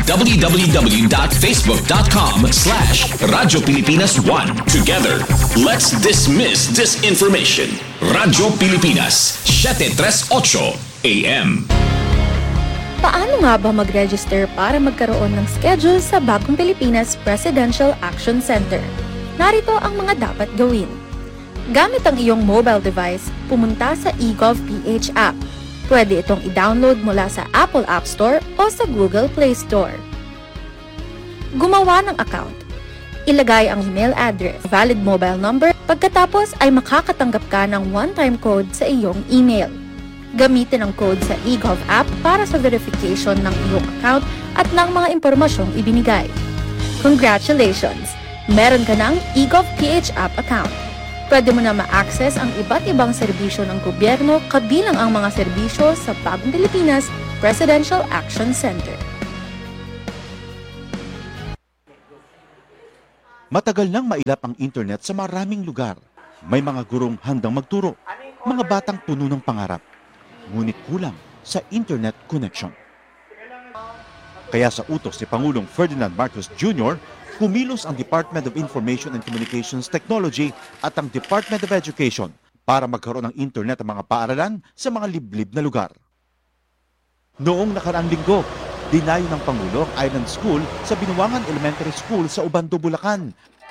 www.facebook.com/Radyo Pilipinas 1. Together, let's dismiss disinformation. Radyo Pilipinas, 738 AM. Paano nga ba mag-register para magkaroon ng schedule sa Bagong Pilipinas Presidential Action Center? Narito ang mga dapat gawin. Gamit ang iyong mobile device, pumunta sa eGovPH app. Pwede itong i-download mula sa Apple App Store o sa Google Play Store. Gumawa ng account. Ilagay ang email address, valid mobile number, pagkatapos ay makakatanggap ka ng one-time code sa iyong email. Gamitin ang code sa eGov app para sa verification ng iyong account at ng mga impormasyong ibinigay. Congratulations! Meron ka ng eGovPH app account. Pwede mo na ma-access ang iba't ibang serbisyo ng gobyerno kabilang ang mga serbisyo sa Bagong Pilipinas Presidential Action Center. Matagal nang mailap ang internet sa maraming lugar. May mga gurong handang magturo, mga batang puno ng pangarap. Ngunit kulang sa internet connection. Kaya sa utos ni Pangulong Ferdinand Marcos Jr., kumilos ang Department of Information and Communications Technology at ang Department of Education para magkaroon ng internet ang mga paaralan sa mga liblib na lugar. Noong nakaraang linggo, dinayo ng Pangulo ang Island School sa Binuangan Elementary School sa Ubando, Bulacan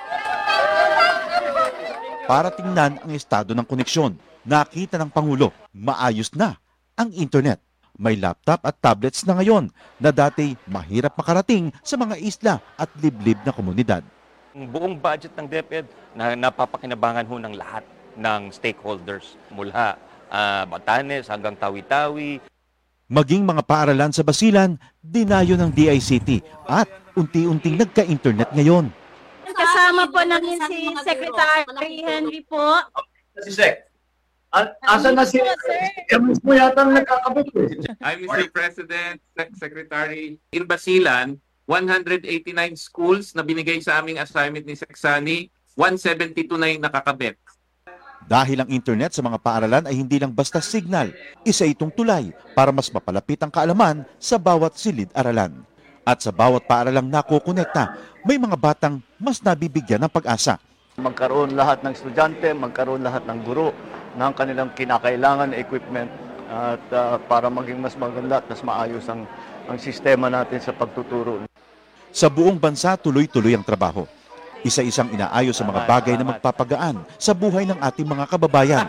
para tingnan ang estado ng koneksyon. Nakita ng Pangulo, maayos na ang internet. May laptop at tablets na ngayon na dati mahirap makarating sa mga isla at liblib na komunidad. Ang buong budget ng DepEd na napapakinabangan ho ng lahat ng stakeholders mula Batanes hanggang Tawi-Tawi. Maging mga paaralan sa Basilan, dinayo ng DICT at unti-unting nagka-internet ngayon. Kasama po namin si Secretary Henry po. Si Sec. Asan na si Ernest mo yata nagkakabit eh. I'm Mr. President, Secretary. In Basilan, 189 schools na binigay sa aming assignment ni Seksani, 172 na yung nakakabit. Dahil ang internet sa mga paaralan ay hindi lang basta signal, isa itong tulay para mas mapalapit ang kaalaman sa bawat silid-aralan. At sa bawat paaralang nakokonekta, may mga batang mas nabibigyan ng pag-asa. Magkaroon lahat ng estudyante, magkaroon lahat ng guro ng kanilang kinakailangan na equipment at para maging mas maganda at mas maayos ang sistema natin sa pagtuturo. Sa buong bansa, tuloy-tuloy ang trabaho. Isa-isang inaayos sa mga bagay na magpapagaan sa buhay ng ating mga kababayan.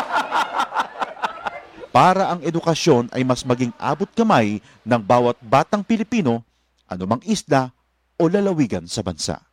Para ang edukasyon ay mas maging abot kamay ng bawat batang Pilipino, anumang isla o lalawigan sa bansa.